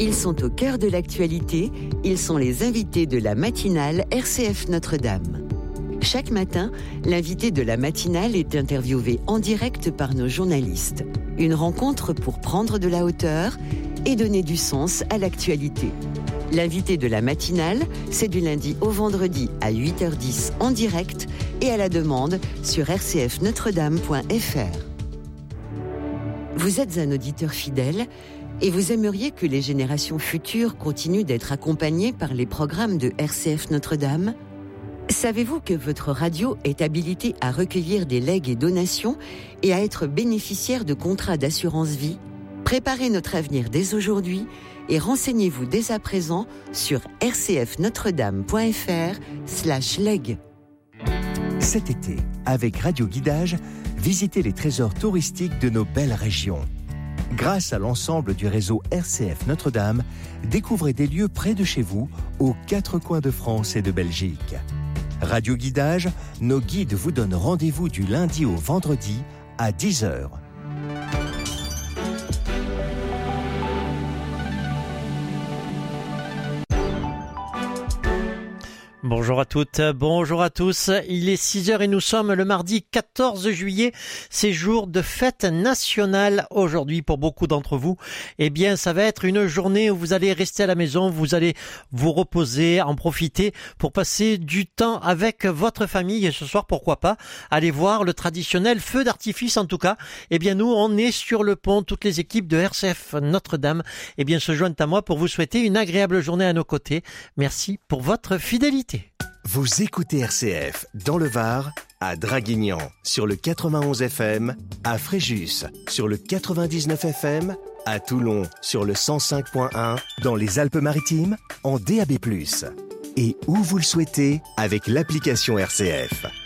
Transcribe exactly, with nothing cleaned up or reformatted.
Ils sont au cœur de l'actualité, ils sont les invités de la matinale R C F Notre-Dame. Chaque matin, l'invité de la matinale est interviewé en direct par nos journalistes. Une rencontre pour prendre de la hauteur et donner du sens à l'actualité. L'invité de la matinale, c'est du lundi au vendredi à huit heures dix en direct et à la demande sur r c f notre dame point f r. Vous êtes un auditeur fidèle et vous aimeriez que les générations futures continuent d'être accompagnées par les programmes de R C F Notre-Dame ? Savez-vous que votre radio est habilitée à recueillir des legs et donations et à être bénéficiaire de contrats d'assurance vie ? Préparez notre avenir dès aujourd'hui et renseignez-vous dès à présent sur r c f notre dame point f r slash leg. Cet été, avec Radio Guidage, visitez les trésors touristiques de nos belles régions. Grâce à l'ensemble du réseau R C F Notre-Dame, découvrez des lieux près de chez vous, aux quatre coins de France et de Belgique. Radio Guidage, nos guides vous donnent rendez-vous du lundi au vendredi à dix heures. Bonjour à toutes, bonjour à tous. Il est six heures et nous sommes le mardi quatorze juillet. C'est jour de fête nationale aujourd'hui pour beaucoup d'entre vous. Eh bien, ça va être une journée où vous allez rester à la maison, vous allez vous reposer, en profiter pour passer du temps avec votre famille. Et ce soir, pourquoi pas, aller voir le traditionnel feu d'artifice en tout cas. Eh bien, nous, on est sur le pont. Toutes les équipes de R C F Notre-Dame, eh bien, se joignent à moi pour vous souhaiter une agréable journée à nos côtés. Merci pour votre fidélité. Vous écoutez R C F dans le Var, à Draguignan sur le quatre-vingt-onze F M, à Fréjus sur le quatre-vingt-dix-neuf F M, à Toulon sur le cent cinq point un, dans les Alpes-Maritimes en D A B plus, et où vous le souhaitez avec l'application R C F.